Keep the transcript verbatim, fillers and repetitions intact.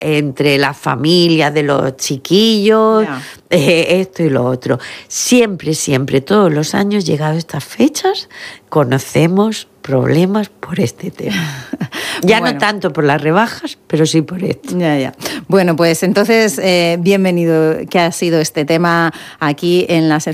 entre la familia de los chiquillos, Ya. eh, esto y lo otro. Siempre, siempre, todos los años, llegado a estas fechas, conocemos problemas por este tema. Ya Bueno. no tanto por las rebajas, pero sí por esto. Ya, ya. Bueno, pues entonces, eh, bienvenido que ha sido este tema aquí en la sección